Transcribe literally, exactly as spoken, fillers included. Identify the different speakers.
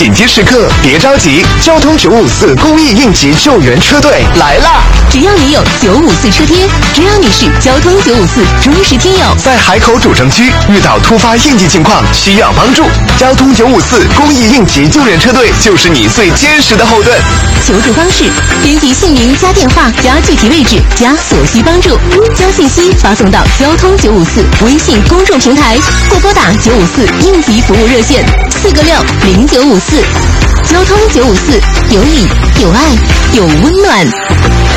Speaker 1: 紧急时刻别着急，交通九五四公益应急救援车队来啦！
Speaker 2: 只要你有九五四车贴，只要你是交通九五四忠实听友，
Speaker 1: 在海口主城区遇到突发应急情况需要帮助，交通九五四公益应急救援车队就是你最坚实的后盾。
Speaker 2: 求助方式：编辑姓名加电话加具体位置加所需帮助，将信息发送到交通九五四微信公众平台，或拨打九五四应急服务热线四个六零九五四。交通九五四，有你有爱有温暖。